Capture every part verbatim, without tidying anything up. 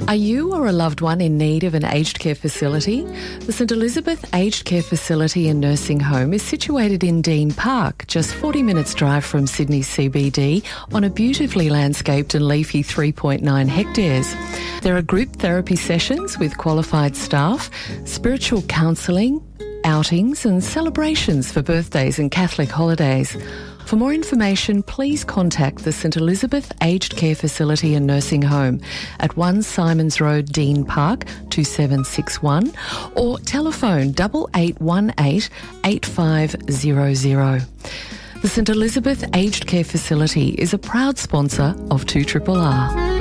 Are you or a loved one in need of an aged care facility? The St Elizabeth Aged Care Facility and Nursing Home is situated in Dean Park, just forty minutes drive from Sydney C B D, on a beautifully landscaped and leafy three point nine hectares. There are group therapy sessions with qualified staff, spiritual counselling, outings and celebrations for birthdays and Catholic holidays. For more information, please contact the St Elizabeth Aged Care Facility and Nursing Home at one Simons Road, Dean Park, two seven six one, or telephone eight eight one eight, eight five zero zero. The St Elizabeth Aged Care Facility is a proud sponsor of two R R R.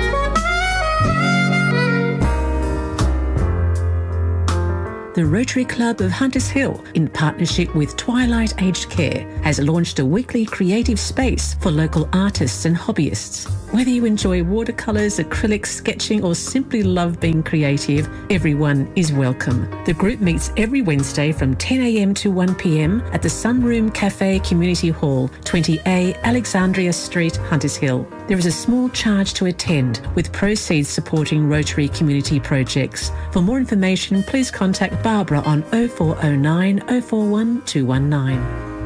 The Rotary Club of Hunters Hill, in partnership with Twilight Aged Care, has launched a weekly creative space for local artists and hobbyists. Whether you enjoy watercolours, acrylics, sketching or simply love being creative, everyone is welcome. The group meets every Wednesday from ten a m to one p m at the Sunroom Cafe Community Hall, twenty A Alexandria Street, Hunters Hill. There is a small charge to attend, with proceeds supporting Rotary community projects. For more information, please contact Barbara on oh four oh nine, oh four one, two one nine.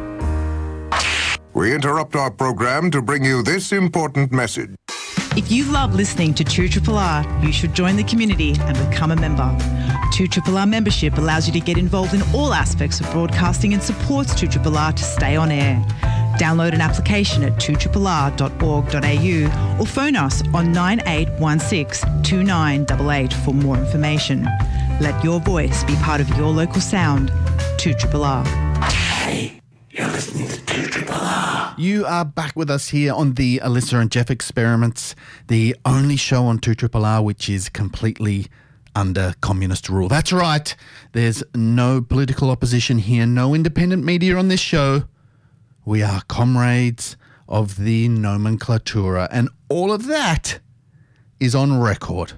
We interrupt our program to bring you this important message. If you love listening to two R R R, you should join the community and become a member. two R R R membership allows you to get involved in all aspects of broadcasting and supports two R R R to stay on air. Download an application at two R R R dot org dot a u or phone us on nine eight one six, two nine eight eight for more information. Let your voice be part of your local sound. two R R R. Hey, you're listening to two R R R. You are back with us here on the Alyssa and Jeff Experiments, the only show on two R R R which is completely under communist rule. That's right. There's no political opposition here, no independent media on this show. We are comrades of the nomenclatura, and all of that is on record.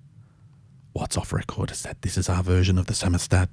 What's off record is that this is our version of the Samizdat,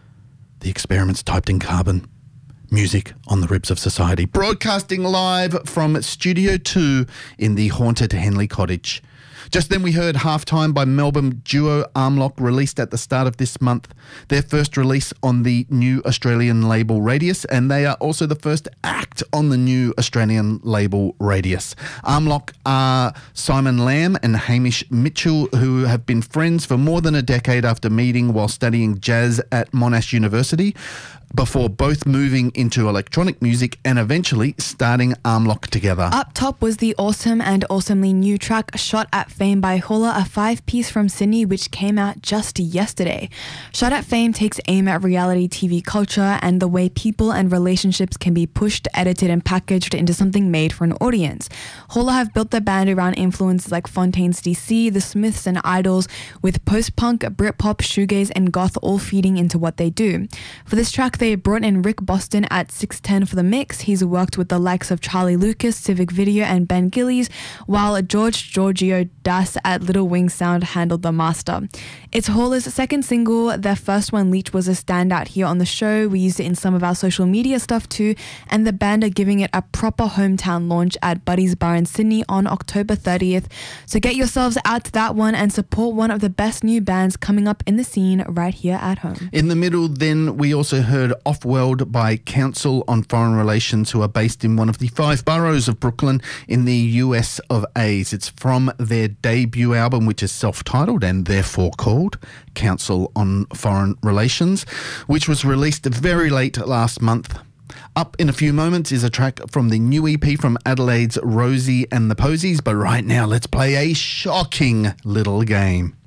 the experiments typed in carbon, music on the ribs of society, broadcasting live from Studio two in the haunted Henley Cottage. Just then we heard Halftime by Melbourne duo Armlock, released at the start of this month. Their first release on the new Australian label Radius, and they are also the first act on the new Australian label Radius. Armlock are Simon Lamb and Hamish Mitchell, who have been friends for more than a decade after meeting while studying jazz at Monash University, before both moving into electronic music and eventually starting Armlock together. Up top was the awesome and awesomely new track Shot at Fame by Hola, a five-piece from Sydney which came out just yesterday. Shot at Fame takes aim at reality T V culture and the way people and relationships can be pushed, edited and packaged into something made for an audience. Hola have built their band around influences like Fontaines D C, The Smiths and Idols, with post-punk, Britpop, shoegaze and goth all feeding into what they do. For this track, they brought in Rick Boston at six ten for the mix. He's worked with the likes of Charlie Lucas, Civic Video and Ben Gillies, while George Giorgio Das at Little Wing Sound handled the master. It's Hola's second single. Their first one, Leech, was a standout here on the show. We used it in some of our social media stuff too, and the band are giving it a proper hometown launch at Buddy's Bar in Sydney on October thirtieth. So get yourselves out to that one and support one of the best new bands coming up in the scene right here at home. In the middle then, we also heard Off-World by Council on Foreign Relations, who are based in one of the five boroughs of Brooklyn in the U S of A's. It's from their debut album, which is self-titled and therefore called Council on Foreign Relations, which was released very late last month. Up in a few moments is a track from the new E P from Adelaide's Rosie and the Posies, but right now let's play a shocking little game.